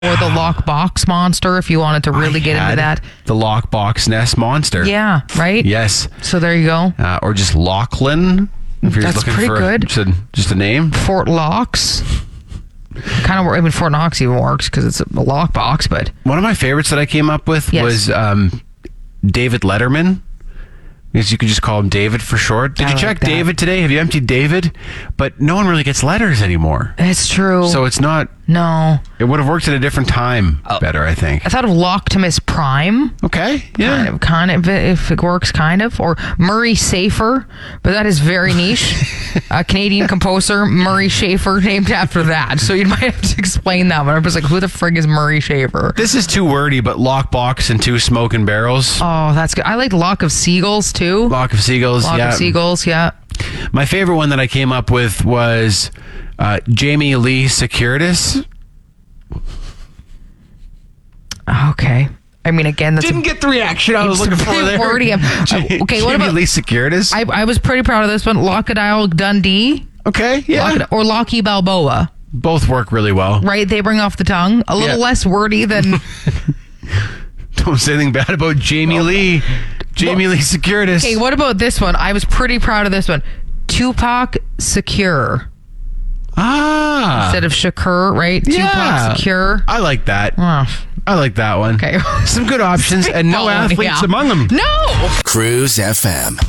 Or the Lockbox Monster, if you wanted to really get into that. The Lockbox Nest Monster. Yeah, right? Yes. So there you go. Or just Lachlan. If you're That's just looking pretty for good. Just a name. Fort Locks. Kind of, I mean, Fort Knox even works because it's a lockbox, but... One of my favorites that I came up with was David Letterman. Because you could just call him David for short. Did you check David today? Have you emptied David? But no one really gets letters anymore. It's true. So it's not... No. It would have worked at a different time better, I think. I thought of Loctimus Prime. Okay, yeah. Kind of, if it works, kind of. Or Murray Safer, but that is very niche. A Canadian composer, Murray Schafer, named after that. So you might have to explain that one. I was like, who the frig is Murray Schafer? This is too wordy, but Lockbox and 2 Smoking Barrels. Oh, that's good. I like Lock of Seagulls, too. Lock of Seagulls, Lock of Seagulls, yeah. My favorite one that I came up with was Jamie Lee Securitas. Okay. I mean, again, that's didn't get the reaction I was looking for there. Wordy. Okay, what about Jamie Lee Securitas? I was pretty proud of this one. Crocodile Dundee. Okay, yeah. Or Locky Balboa. Both work really well. Right? They bring off the tongue. A little less wordy than... Don't say anything bad about Jamie Lee. Jamie Lee Securitas. Okay, what about this one? I was pretty proud of this one. Tupac Secure. Instead of Shakur, right? Yeah. Tupac Secure. I like that. Oh. I like that one. Okay. Some good options and no athletes among them. No! Cruise FM.